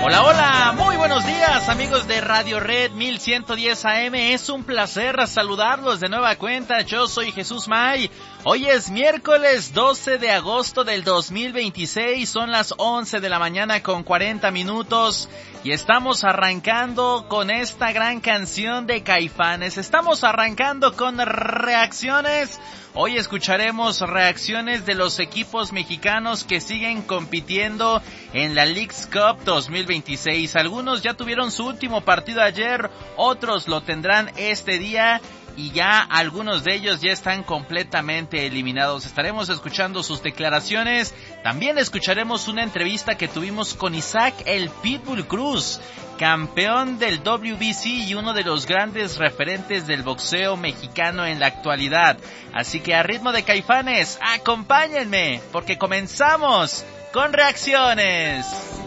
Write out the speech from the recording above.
Hola, hola, muy buenos días amigos de Radio Red 1110 AM, es un placer saludarlos de nueva cuenta, yo soy Jesús May. Hoy es miércoles 12 de agosto del 2026, son las 11 de la mañana con 40 minutos y estamos arrancando con esta gran canción de Caifanes, estamos arrancando con reacciones. Hoy escucharemos reacciones de los equipos mexicanos que siguen compitiendo en la Leagues Cup 2026. Algunos ya tuvieron su último partido ayer, otros lo tendrán este día y ya algunos de ellos ya están completamente eliminados. Estaremos escuchando sus declaraciones. También escucharemos una entrevista que tuvimos con Isaac el Pitbull Cruz, campeón del WBC y uno de los grandes referentes del boxeo mexicano en la actualidad. Así que a ritmo de Caifanes, acompáñenme, porque comenzamos con reacciones.